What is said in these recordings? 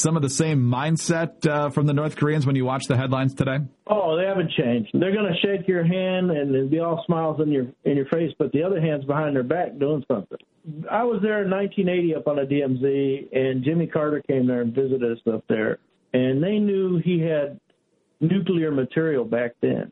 some of the same mindset from the North Koreans when you watch the headlines today? Oh, they haven't changed. They're going to shake your hand and it'll be all smiles in your face, but the other hand's behind their back doing something. I was there in 1980 up on the DMZ, and Jimmy Carter came there and visited us up there, and they knew he had nuclear material back then.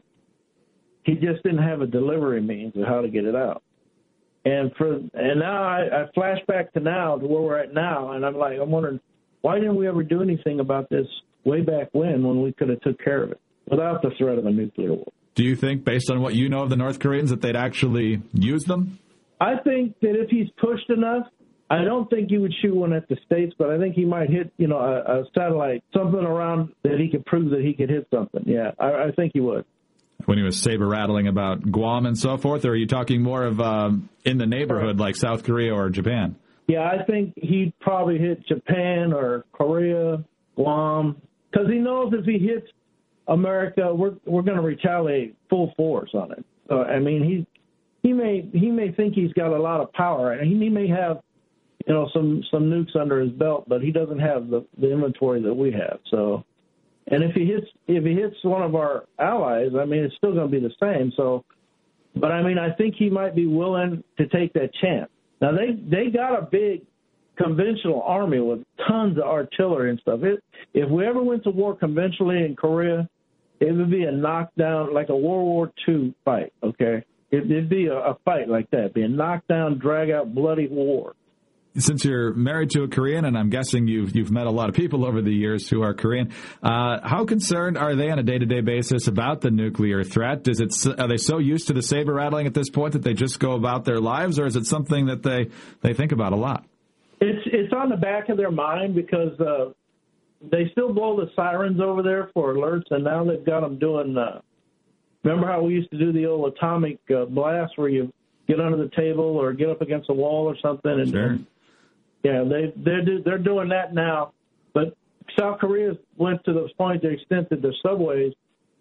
He just didn't have a delivery means of how to get it out. And now I flash back to now, to where we're at now, and I'm wondering, why didn't we ever do anything about this way back when we could have took care of it without the threat of a nuclear war? Do you think, based on what you know of the North Koreans, that they'd actually use them? I think that if he's pushed enough, I don't think he would shoot one at the States, but I think he might hit, a satellite, something around that he could prove that he could hit something. Yeah, I think he would. When he was saber-rattling about Guam and so forth, or are you talking more of in the neighborhood like South Korea or Japan? Yeah, I think he'd probably hit Japan or Korea, Guam, because he knows if he hits America, we're going to retaliate full force on it. So, I mean, he may think he's got a lot of power, and he may have, some nukes under his belt, but he doesn't have the inventory that we have. So. And if he hits one of our allies, I mean, it's still going to be the same. So, but I mean, I think he might be willing to take that chance. Now they got a big conventional army with tons of artillery and stuff. If we ever went to war conventionally in Korea, it would be a knockdown, like a World War II fight. Okay, it'd be a fight like that. It'd be a knockdown, drag out, bloody war. Since you're married to a Korean, and I'm guessing you've met a lot of people over the years who are Korean, how concerned are they on a day-to-day basis about the nuclear threat? Are they so used to the saber rattling at this point that they just go about their lives, or is it something that they think about a lot? It's on the back of their mind because they still blow the sirens over there for alerts, and now they've got them doing. Remember how we used to do the old atomic blast where you get under the table or get up against a wall or something? And, sure. Yeah, they're doing that now, but South Korea went to the point, the extent that the subways,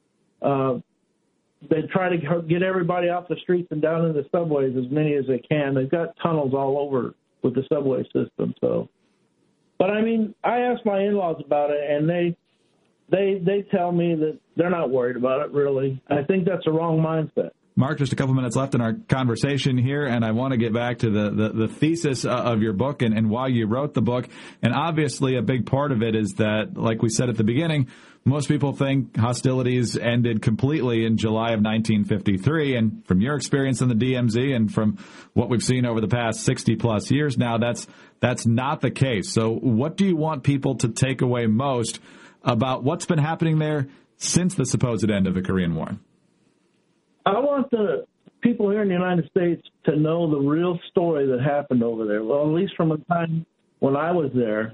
they try to get everybody off the streets and down into the subways, as many as they can. They've got tunnels all over with the subway system. So, but I mean, I asked my in-laws about it, and they tell me that they're not worried about it. Really, I think that's a wrong mindset. Mark, just a couple minutes left in our conversation here, and I want to get back to the thesis of your book and why you wrote the book. And obviously a big part of it is that, like we said at the beginning, most people think hostilities ended completely in July of 1953. And from your experience in the DMZ and from what we've seen over the past 60-plus years now, that's not the case. So what do you want people to take away most about what's been happening there since the supposed end of the Korean War? I want the people here in the United States to know the real story that happened over there. Well, at least from the time when I was there,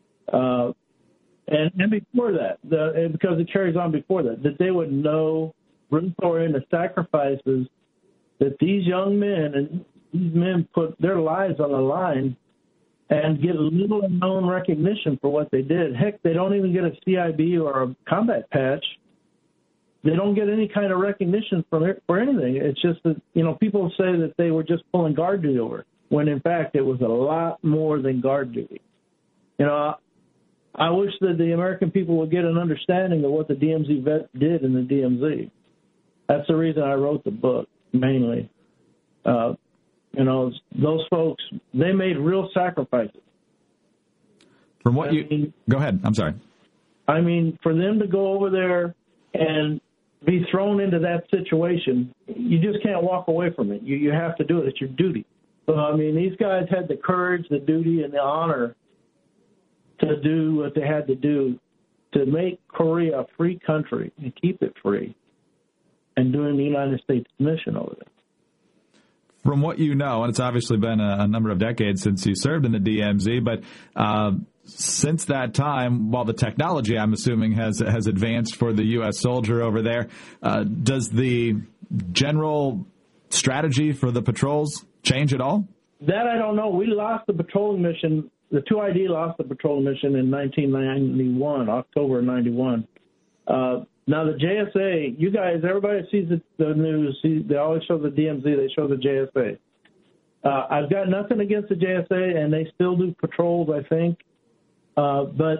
and before that, because it carries on before that they would know real story and the sacrifices that these young men and these men put their lives on the line and get little known recognition for what they did. Heck, they don't even get a CIB or a combat patch. They don't get any kind of recognition for anything. It's just that, people say that they were just pulling guard duty over, when in fact it was a lot more than guard duty. I wish that the American people would get an understanding of what the DMZ vet did in the DMZ. That's the reason I wrote the book, mainly. Those folks, they made real sacrifices. From what go ahead. I'm sorry. I mean, for them to go over there and be thrown into that situation, you just can't walk away from it. You have to do it. It's your duty. So, I mean, these guys had the courage, the duty, and the honor to do what they had to do to make Korea a free country and keep it free, and doing the United States mission over there. From what you know, and it's obviously been a number of decades since you served in the DMZ, but since that time, while the technology, I'm assuming, has advanced for the U.S. soldier over there, does the general strategy for the patrols change at all? That I don't know. We lost the patrolling mission. The 2ID lost the patrolling mission in 1991, October of 91. Now, the JSA, you guys, everybody sees the news. They always show the DMZ. They show the JSA. I've got nothing against the JSA, and they still do patrols, I think. But